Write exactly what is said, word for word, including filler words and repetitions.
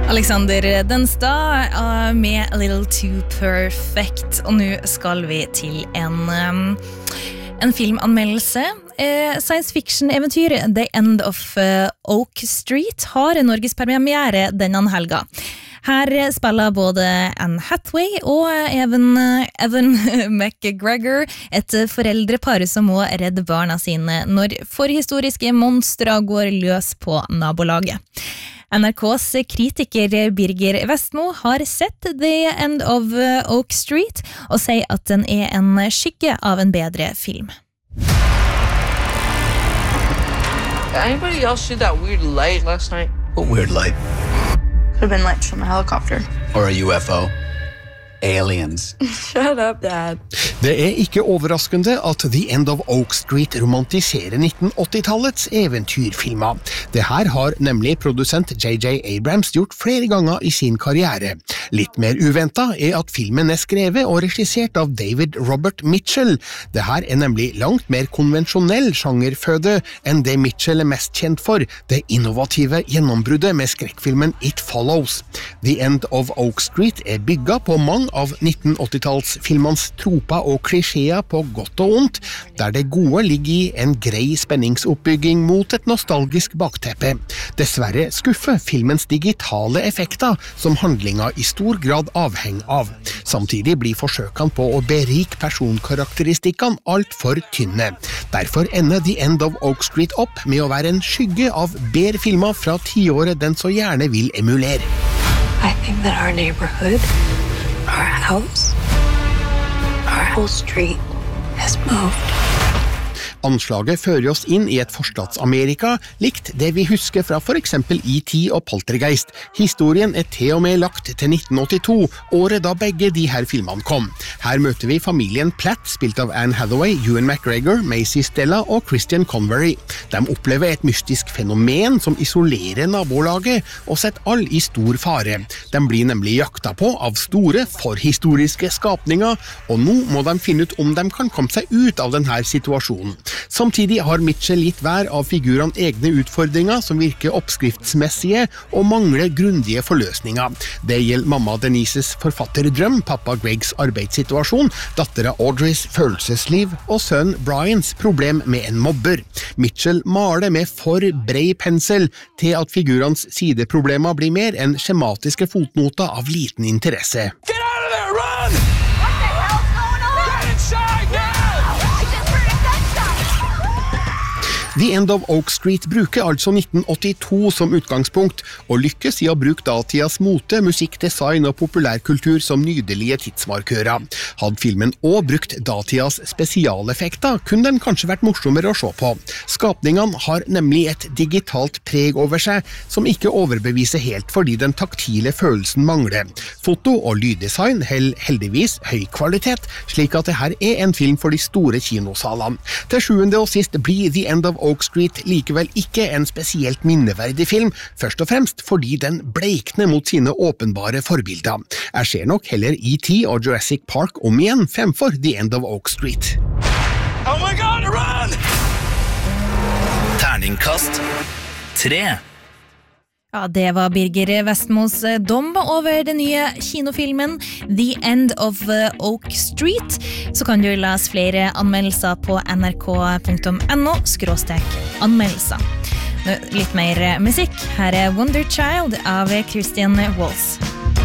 Alexander Denstad uh, med A Little Too Perfect. Og nå skal vi til en, um, en filmanmeldelse. Uh, science fiction-eventyr The End of uh, Oak Street har Norges premiere denne helga. Her spiller både Anne Hathaway og Evan, Evan McGregor et foreldrepar som må redde barna sine når forhistoriske monstre går løs på nabolaget. N R K's kritiker Birger Vestmo har sett The End of Oak Street og sier at den er en skygge av en bedre film. Anybody else see that weird light last night? What weird light? Could have been lights from a helicopter. Or a U F O? Aliens. Shut up, Dad. Det er ikke overraskende at The End of Oak Street romantiserer nitten åtti-tallets eventyrfilmer. Det her har nemlig produsent J J Abrams gjort flere ganger i sin karriere. Litt mer uventet er at filmen er skrevet og regissert av David Robert Mitchell. Det her er nemlig langt mer konvensjonell sjangerføde enn det Mitchell er mest kjent for, det innovative gjennombruddet med skrekkfilmen It Follows. The End of Oak Street er bygget på mange av nitten åtti-tallsfilmens troper og klisjeer på godt og ondt, der det gode ligger i en grei spenningsoppbygging mot et nostalgisk bakteppe. Dessverre skuffer filmens digitale effekter, som handlinga i stor grad avheng av. Samtidig blir forsøkene på å berike personkarakteristikkene alt for tynne. Derfor ender The End of Oak Street opp med å være en skygge av bedre filmer fra tiåret den så gjerne vil emulere. I think that our neighborhood, our house, our whole street has moved. Anslaget fører oss inn i et forstads-Amerika, likt det vi husker fra for eksempel E T og Poltergeist. Historien er til og med lagt til nitten åttito, året da begge de her filmene kom. Her møter vi familien Platt, spilt av Anne Hathaway, Ewan McGregor, Macy Stella og Christian Convery. De opplever et mystisk fenomen som isolerer nabolaget og setter all i stor fare. De blir nemlig jakta på av store, forhistoriske skapninger, og nå må de finne ut om de kan komme seg ut av denne situasjonen. Samtidig har Mitchell gitt hver av figurene egne utfordringer som virker oppskriftsmessige og mangler grundige forløsninger. Det gjelder mamma Denises forfatterdrøm, pappa Gregs arbeidssituasjon, dattera Audreys følelsesliv og sønn Brians problem med en mobber. Mitchell maler med for brei pensel til at figurenes sideproblemer blir mer enn skjematiske fotnoter av liten interesse. Get out of there, run! What the hell's going on? Get inside now! The End of Oak Street bruker altså nitten åttito som utgangspunkt, og lykkes i å bruke datidas mote, musikk, design og populærkultur som nydelige tidsmarkører. Hadde filmen også brukt datidas spesialeffekter, kunne den kanskje vært morsommere å se på. Skapningene har nemlig et digitalt preg over seg, som ikke overbeviser helt fordi den taktile følelsen mangler. Foto og lyddesign holder heldigvis høy kvalitet, slik at det her er en film for de store kinosalene. Til sjuende og sist blir The End of Oak Street likevel ikke en spesielt minneverdig film, først og fremst fordi den bleikner mot sine åpenbare forbilder. Jeg ser nok heller E T og Jurassic Park om igjen fremfor The End of Oak Street. Oh my God, run! Terningkast tre. Ja, det var Birger Vestmos dom over den nye kinofilmen The End of Oak Street. Så kan du lese flere anmeldelser på nrk punktum no skråstrek anmeldelser. Litt mer musikk. Her er Wonder Child av Christian Waltz.